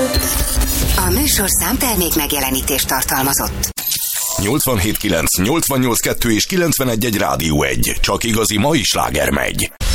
A műsorszám termék megjelenítést tartalmazott. 87.9, 88.2 és 91.1 Rádió 1. Csak igazi mai sláger megy.